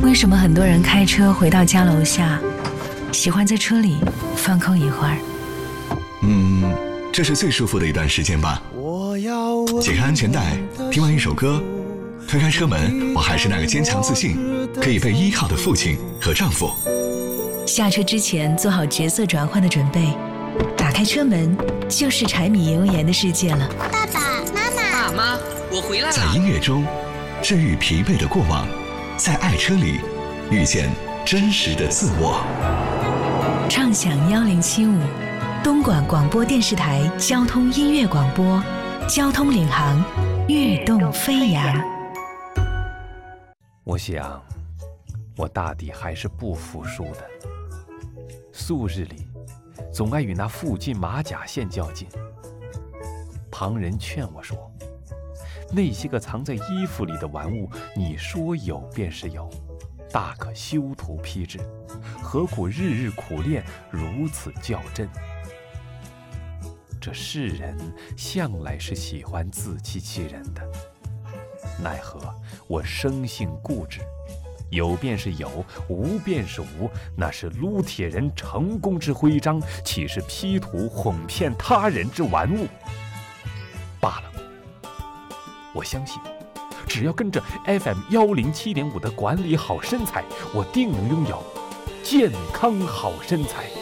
为什么很多人开车回到家楼下，喜欢在车里放空一会儿？ 这是最舒服的一段时间吧。解开安全带，听完一首歌，推开车门，我还是那个坚强自信、可以被依靠的父亲和丈夫。 下车之前做好角色转换的准备，打开车门就是柴米油盐的世界了。 爸爸妈妈， 爸妈，我回来了。 在音乐中治愈疲惫的过往，在爱车里遇见真实的自我。 畅享1075，东莞广播电视台交通音乐广播，交通领航，跃动飞扬。 我想，我大抵还是不服输的。素日里，总爱与那附近马甲线较劲。旁人劝我说，那些个藏在衣服里的玩物，你说有便是有，大可修图批制，何苦日日苦练，如此较真？这世人向来是喜欢自欺欺人的，奈何我生性固执，有便是有，无便是无，那是撸铁人成功之徽章，岂是 P 图哄骗他人之玩物？罢了，我相信，只要跟着 FM107.5的管理好身材，我定能拥有健康好身材。